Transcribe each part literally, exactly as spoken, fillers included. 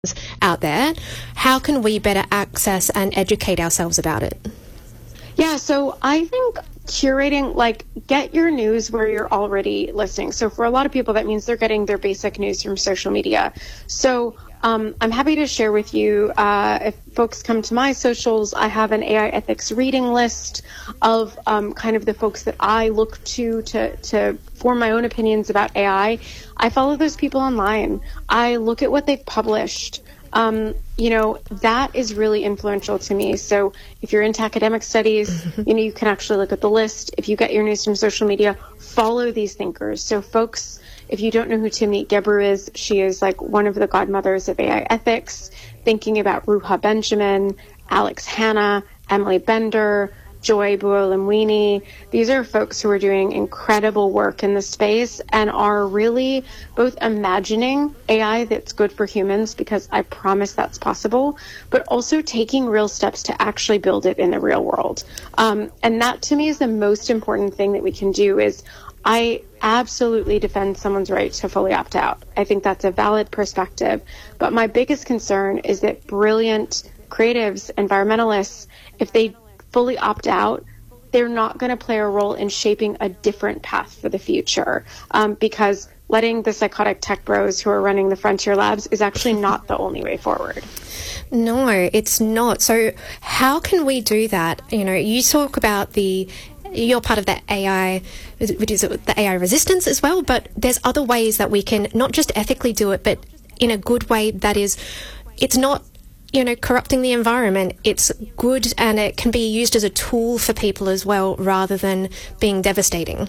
out there. How can we better access and educate ourselves about it? Yeah, so I think curating, like, get your news where you're already listening. So for a lot of people, that means they're getting their basic news from social media. So um, I'm happy to share with you, uh, if folks come to my socials, I have an A I ethics reading list of um, kind of the folks that I look to, to to form my own opinions about A I. I follow those people online. I look at what they've published. Um, you know, that is really influential to me. So if you're into academic studies, you know, you can actually look at the list. If you get your news from social media, follow these thinkers. So folks, if you don't know who Timnit Gebru is, she is like one of the godmothers of A I ethics, thinking about Ruha Benjamin, Alex Hanna, Emily Bender, Joy Buolamwini. These are folks who are doing incredible work in the space and are really both imagining A I that's good for humans, because I promise that's possible, but also taking real steps to actually build it in the real world. Um, and that to me is the most important thing that we can do. Is I absolutely defend someone's right to fully opt out. I think that's a valid perspective. But my biggest concern is that brilliant creatives, environmentalists, if they fully opt out, they're not going to play a role in shaping a different path for the future, um, because letting the psychotic tech bros who are running the frontier labs is actually not the only way forward. No, it's not. So how can we do that? You know, you talk about the, you're part of the A I, which is the A I resistance as well, but there's other ways that we can not just ethically do it, but in a good way that is, it's not, you know, corrupting the environment. It's good, and it can be used as a tool for people as well, rather than being devastating.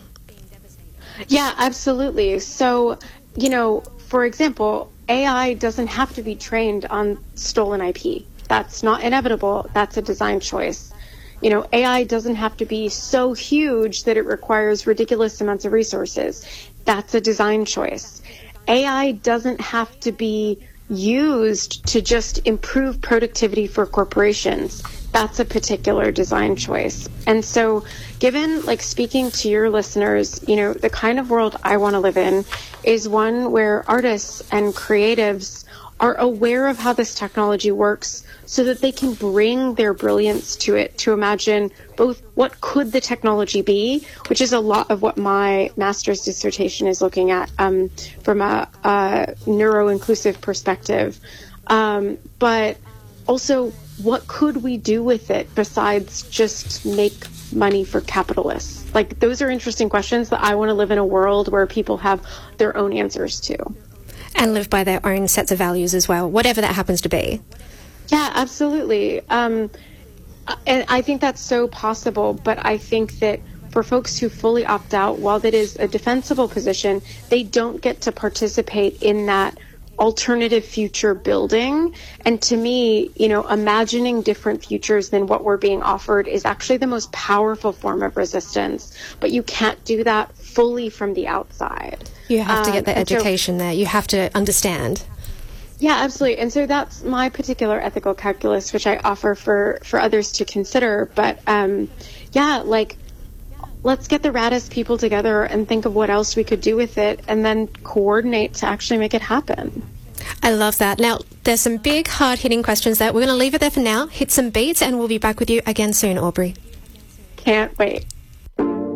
Yeah, absolutely. So, you know, for example, A I doesn't have to be trained on stolen I P. That's not inevitable. That's a design choice. You know, A I doesn't have to be so huge that it requires ridiculous amounts of resources. That's a design choice. A I doesn't have to be used to just improve productivity for corporations. That's a particular design choice. And so, given, like, speaking to your listeners, you know, the kind of world I want to live in is one where artists and creatives are aware of how this technology works, so that they can bring their brilliance to it, to imagine both what could the technology be, which is a lot of what my master's dissertation is looking at, um, from a, a neuro-inclusive perspective, um, but also what could we do with it besides just make money for capitalists? Like, those are interesting questions that I want to live in a world where people have their own answers to. And live by their own sets of values as well, whatever that happens to be. Yeah, absolutely. Um, and I think that's so possible, but I think that for folks who fully opt out, while that is a defensible position, they don't get to participate in that alternative future building. And to me, you know, imagining different futures than what we're being offered is actually the most powerful form of resistance. But you can't do that fully from the outside. You have to get the um, education so, there. You have to understand. Yeah, absolutely. And so that's my particular ethical calculus, which I offer for, for others to consider. But um, yeah, like, let's get the raddest people together and think of what else we could do with it, and then coordinate to actually make it happen. I love that. Now, there's some big, hard-hitting questions there. We're going to leave it there for now, hit some beats, and we'll be back with you again soon, Aubrey. Can't wait.